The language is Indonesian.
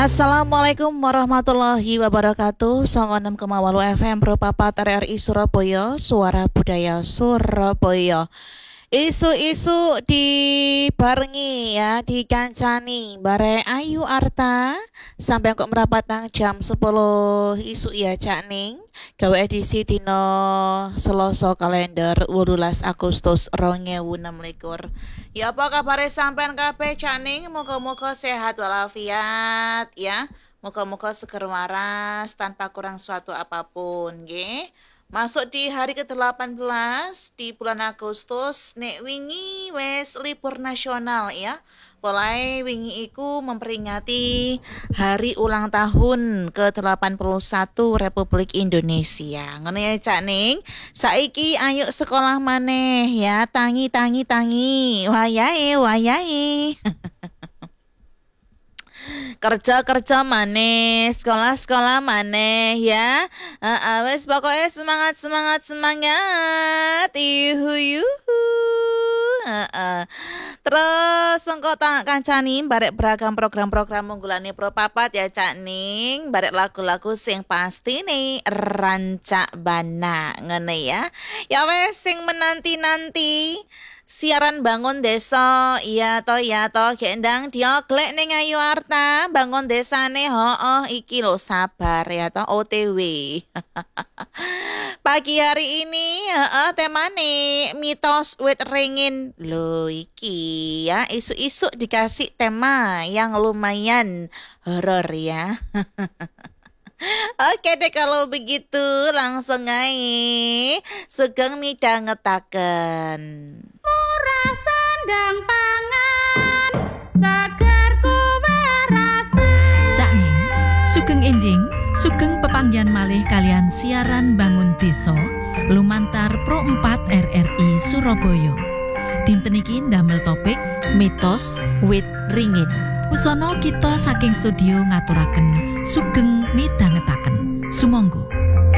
Assalamualaikum warahmatullahi wabarakatuh. 96,8 FM Propapat RRI Surabaya, Suara Budaya Surabaya. Isu-isu dibarengi ya, dikancani bare Ayu Arta sampai kok merapat nang jam 10 isu ya Cak Ning. Gawe edisi dino Selasa kalender 18 Agustus 2026. Ya apa kabar sampean kabeh Cak Ning? Moga-moga sehat walafiat ya. Moga-moga seger waras tanpa kurang suatu apapun nggih. Masuk di hari ke-18 di bulan Agustus, nek wingi wes libur nasional ya. Mulai wingi iku memperingati hari ulang tahun ke-81 Republik Indonesia. Ngono ya Cak Ning. Saiki ayo sekolah maneh ya, tangi. Wayahe. Kerja maneh, sekolah maneh ya. Wes pokoknya semangat. Yuhu. Terus engko tak kancani barek beragam program-program unggulane Propapat ya Cak Ning, barek lagu-lagu sing pasti nih rancak bana ngene ya. Ya wes sing menanti-nanti siaran bangun desa iya toh gendang dioglek ning Ayu Arta bangun desane iki lho sabar ya toh OTW. Pagi hari ini temane mitos wit ringin lho iki ya, isu-isu dikasih tema yang lumayan horor ya. Oke deh kalau begitu langsung aja sugeng midhangetaken. Murah sandang pangan seger kuwe rasa. Cak Ning, sugeng enjing, sugeng pepanggihan malih kalian siaran bangun desa lumantar Pro 4 RRI Surabaya. Dinten iki ndamel topik mitos wit ringin. Pusana kita saking studio ngaturaken sugeng midhangetaken. Sumangga.